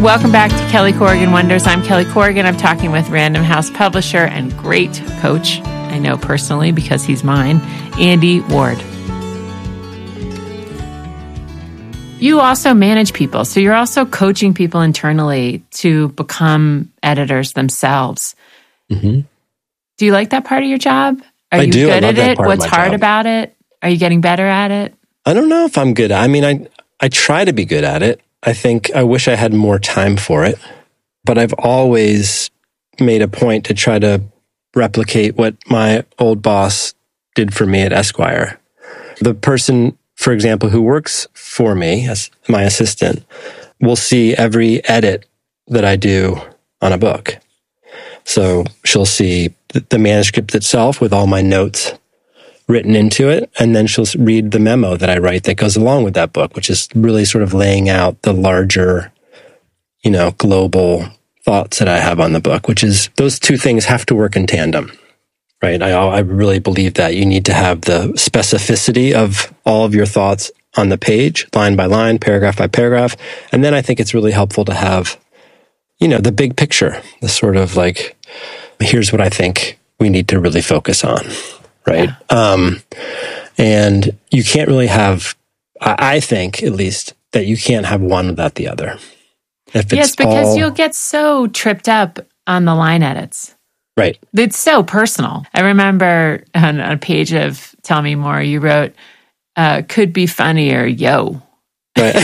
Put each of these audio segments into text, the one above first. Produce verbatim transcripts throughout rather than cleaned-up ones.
Welcome back to Kelly Corrigan Wonders. I'm Kelly Corrigan. I'm talking with Random House publisher and great coach, I know personally because he's mine, Andy Ward. You also manage people, so you're also coaching people internally to become editors themselves. Mm-hmm. Do you like that part of your job? Are I you do. good I at love that it? part of What's my hard job. about it? Are you getting better at it? I don't know if I'm good. I mean, I I try to be good at it. I think I wish I had more time for it, but I've always made a point to try to replicate what my old boss did for me at Esquire. The person, for example, who works for me as my assistant will see every edit that I do on a book. So she'll see the manuscript itself with all my notes written into it, and then she'll read the memo that I write that goes along with that book, which is really sort of laying out the larger, you know, global thoughts that I have on the book, which is those two things have to work in tandem, right? I, I really believe that you need to have the specificity of all of your thoughts on the page, line by line, paragraph by paragraph. And then I think it's really helpful to have, you know, the big picture, the sort of like, here's what I think we need to really focus on. Right. Yeah. Um, and you can't really have, I, I think at least, that you can't have one without the other. If it's yes, because all, you'll get so tripped up on the line edits. Right. It's so personal. I remember on a page of Tell Me More, you wrote, uh, could be funnier, yo. Right.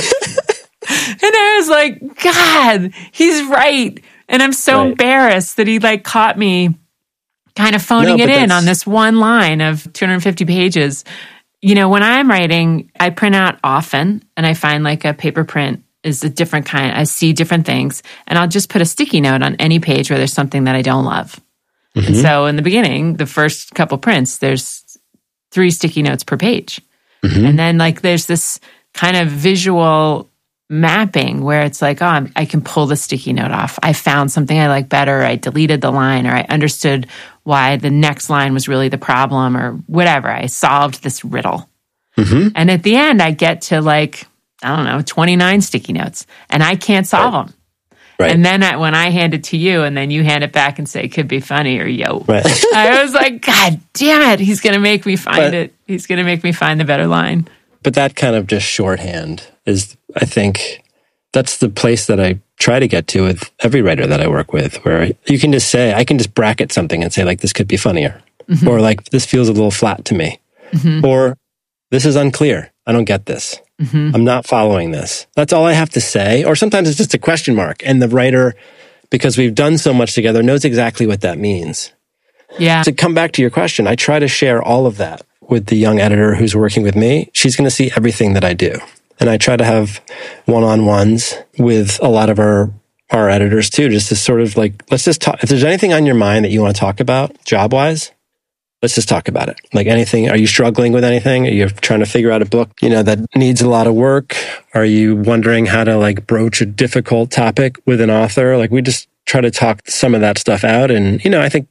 And I was like, God, he's right. And I'm so right. embarrassed that he like caught me kind of phoning no, it in that's... on this one line of two hundred fifty pages. You know, when I'm writing, I print out often and I find like a paper print is a different kind. I see different things and I'll just put a sticky note on any page where there's something that I don't love. Mm-hmm. And so in the beginning, the first couple prints, there's three sticky notes per page. Mm-hmm. And then like there's this kind of visual mapping where it's like, oh, I'm, I can pull the sticky note off. I found something I like better. I deleted the line, or I understood why the next line was really the problem, or whatever. I solved this riddle. Mm-hmm. And at the end, I get to like, I don't know, twenty-nine sticky notes, and I can't solve right. them. Right. And then I, when I hand it to you, and then you hand it back and say, could be funny, or yo. Right. I was like, God damn it. He's going to make me find but, it. He's going to make me find the better line. But that kind of just shorthand is, I think, that's the place that I try to get to with every writer that I work with, where you can just say, I can just bracket something and say, like, this could be funnier. Mm-hmm. Or like, this feels a little flat to me. Mm-hmm. Or this is unclear. I don't get this. Mm-hmm. I'm not following this. That's all I have to say. Or sometimes it's just a question mark. And the writer, because we've done so much together, knows exactly what that means. Yeah. To come back to your question, I try to share all of that with the young editor who's working with me. She's going to see everything that I do. And I try to have one-on-ones with a lot of our, our editors too, just to sort of like, let's just talk. If there's anything on your mind that you want to talk about job-wise, let's just talk about it. Like anything, are you struggling with anything? Are you trying to figure out a book, you know, that needs a lot of work? Are you wondering how to like broach a difficult topic with an author? Like we just try to talk some of that stuff out. And, you know, I think,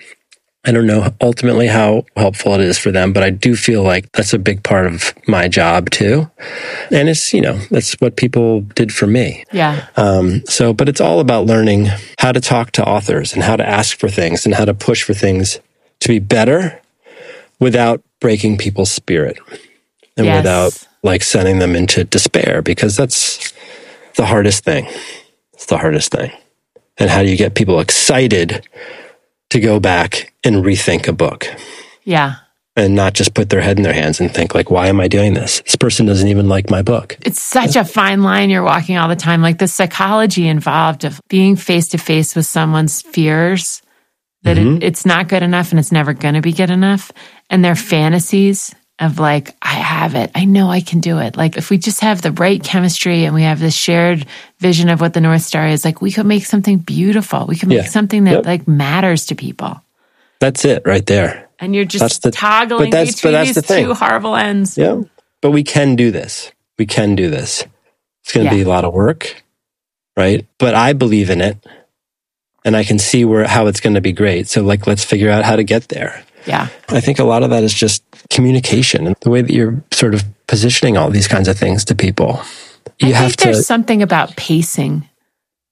I don't know ultimately how helpful it is for them, but I do feel like that's a big part of my job too. And it's, you know, that's what people did for me. Yeah. Um, so, but it's all about learning how to talk to authors and how to ask for things and how to push for things to be better without breaking people's spirit and yes. without like sending them into despair, because that's the hardest thing. It's the hardest thing. And how do you get people excited to go back and rethink a book? Yeah. And not just put their head in their hands and think like, why am I doing this? This person doesn't even like my book. It's such a fine line you're walking all the time. Like the psychology involved of being face to face with someone's fears, that mm-hmm. it, it's not good enough and it's never going to be good enough. And their fantasies of like, I have it. I know I can do it. Like if we just have the right chemistry and we have this shared vision of what the North Star is, like we could make something beautiful. We could make yeah. something that yep. like matters to people. That's it right there. And you're just that's the, toggling that's, between that's these the two horrible ends. Yeah. But we can do this. We can do this. It's going to yeah. be a lot of work, right? But I believe in it and I can see where how it's going to be great. So like, let's figure out how to get there. Yeah. I think a lot of that is just communication and the way that you're sort of positioning all these kinds of things to people. You I have think there's to, something about pacing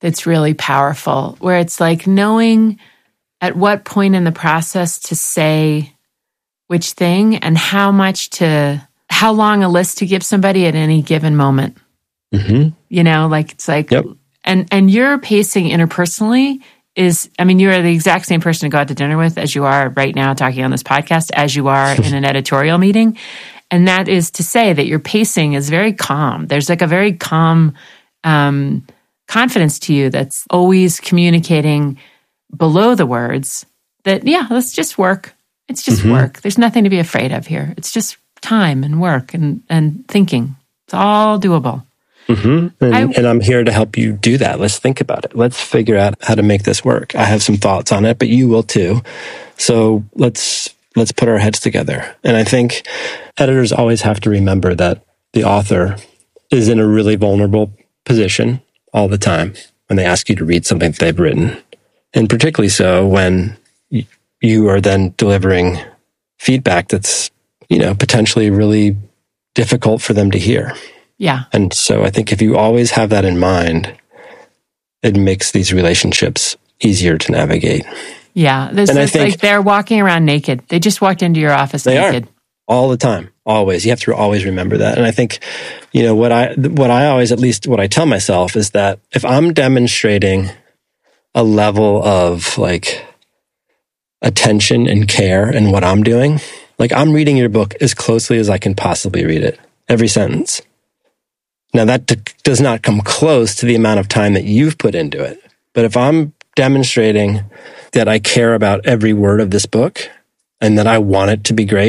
that's really powerful, where it's like knowing at what point in the process to say which thing and how much to, how long a list to give somebody at any given moment. Mm-hmm. You know, like it's like, yep. and, and your pacing interpersonally is, I mean, you are the exact same person to go out to dinner with as you are right now talking on this podcast, as you are in an editorial meeting. And that is to say that your pacing is very calm. There's like a very calm um, confidence to you that's always communicating below the words that, yeah, let's just work. It's just mm-hmm. work. There's nothing to be afraid of here. It's just time and work and, and thinking. It's all doable. Mm-hmm. And, I, and I'm here to help you do that. Let's think about it. Let's figure out how to make this work. I have some thoughts on it, but you will too. So let's let's put our heads together. And I think editors always have to remember that the author is in a really vulnerable position all the time when they ask you to read something that they've written. And particularly so when you are then delivering feedback that's, you know, potentially really difficult for them to hear. Yeah. And so I think if you always have that in mind, it makes these relationships easier to navigate. Yeah. There's and this, I think like they're walking around naked. They just walked into your office they naked. Are. All the time. Always. You have to always remember that. And I think, you know, what I, what I always, at least what I tell myself is that if I'm demonstrating a level of like attention and care in what I'm doing, like I'm reading your book as closely as I can possibly read it. Every sentence. Now that d- does not come close to the amount of time that you've put into it. But if I'm demonstrating that I care about every word of this book and that I want it to be great,